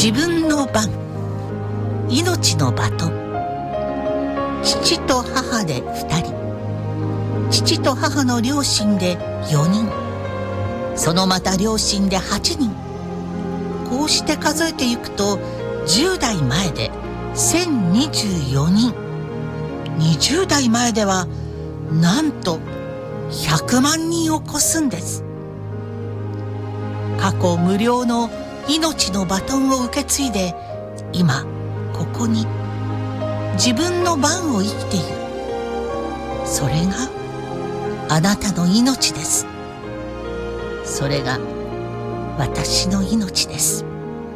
自分の番、命のバトン。父と母で2人、父と母の両親で4人、そのまた両親で8人。こうして数えていくと10代前で1024人、20代前ではなんと100万人を超すんです。過去無料の命のバトンを受け継いで、今ここに自分の番を生きている。それがあなたの命です。それが私の命です。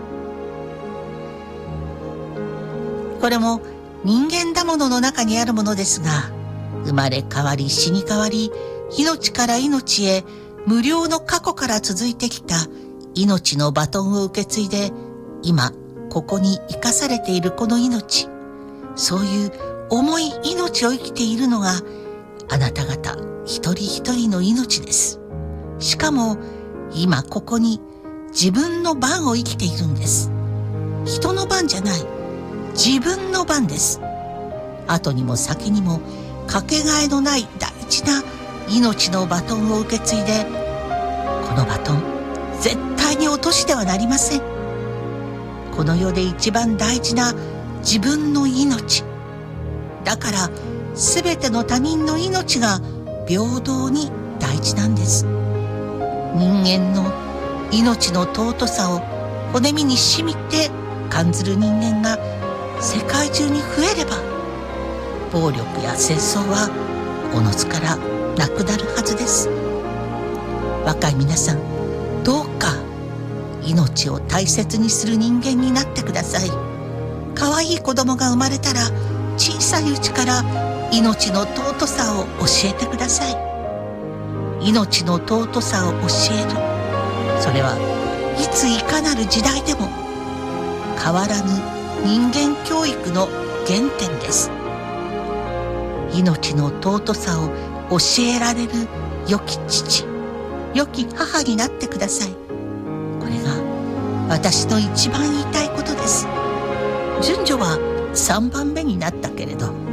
これも人間だものの中にあるものですが、生まれ変わり死に変わり、命から命へ無料の過去から続いてきた命のバトンを受け継いで、今ここに生かされているこの命、そういう重い命を生きているのがあなた方一人一人の命です。しかも今ここに自分の番を生きているんです。人の番じゃない、自分の番です。後にも先にもかけがえのない大事な命のバトンを受け継いで、このバトン絶対に落としてはなりません。この世で一番大事な自分の命だから、全ての他人の命が平等に大事なんです。人間の命の尊さを骨身に染みて感じる人間が世界中に増えれば、暴力や戦争はおのずからなくなるはずです。若い皆さん、どうか命を大切にする人間になってください。可愛い子供が生まれたら、小さいうちから命の尊さを教えてください。命の尊さを教える、それはいついかなる時代でも変わらぬ人間教育の原点です。命の尊さを教えられる良き父、良き母になってください。これが私の一番言いたいことです。順序は3番目になったけれど、